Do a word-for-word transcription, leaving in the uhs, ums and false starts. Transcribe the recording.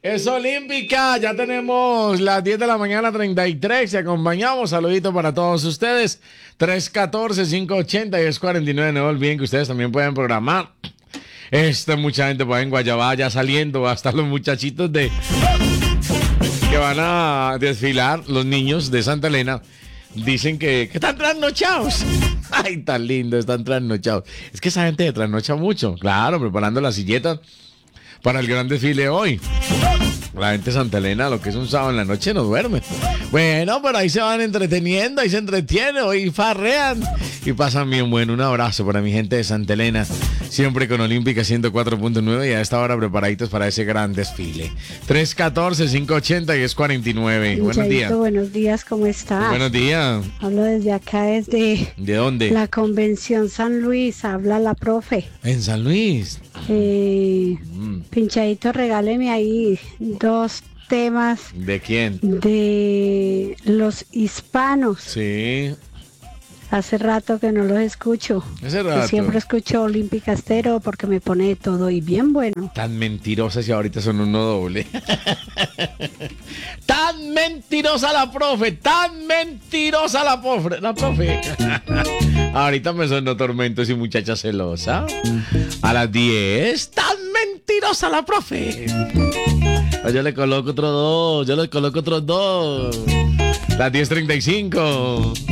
Es olímpica, ya tenemos las diez de la mañana, treinta y tres. Y acompañamos, saludito para todos ustedes. tres uno cuatro, cinco ocho cero, diez cuarenta y nueve. No olviden que ustedes también pueden programar. Este, mucha gente pues en Guayabá ya saliendo, hasta los muchachitos de que van a desfilar, los niños de Santa Elena. Dicen que, que están trasnochados. Ay, tan lindo, están trasnochados. Es que esa gente trasnocha mucho. Claro, preparando las silletas para el gran desfile hoy. La gente de Santa Elena, lo que es un sábado en la noche, no duerme. Bueno, pero ahí se van entreteniendo, ahí se entretienen, hoy farrean y pasan bien bueno. Un abrazo para mi gente de Santa Elena, siempre con Olímpica ciento cuatro punto nueve y a esta hora preparaditos para ese gran desfile. tres uno cuatro, cinco ocho cero, diez cuarenta y nueve. Buenos días. Buenos días, ¿cómo estás? Buenos días. Hablo desde acá, desde... ¿De dónde? La Convención San Luis, habla la profe. En San Luis. Eh, Mm. Pinchadito, regáleme ahí dos temas ¿De quién? de los hispanos. Sí. Hace rato que no los escucho. Hace Yo rato. siempre escucho Olímpica Estéreo porque me pone todo y bien bueno. Tan mentirosas y ahorita son uno doble. Tan mentirosa la profe, tan mentirosa la profe. La profe. Ahorita me sonó tormentos y muchacha celosa. A las diez, tan mentirosa la profe. Yo le coloco otro dos, yo le coloco otros dos. Las diez treinta y cinco.